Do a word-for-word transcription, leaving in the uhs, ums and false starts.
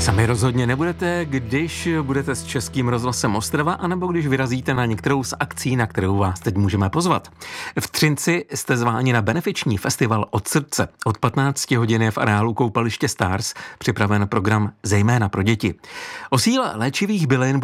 Sami rozhodně nebudete, když budete s Českým rozhlasem Ostrava, anebo když vyrazíte na některou z akcí, na kterou vás teď můžeme pozvat. V Třinci jste zváni na benefiční festival Od srdce. Od patnácti hodin je v areálu koupaliště Stars připraven program zejména pro děti. O síle léčivých bylin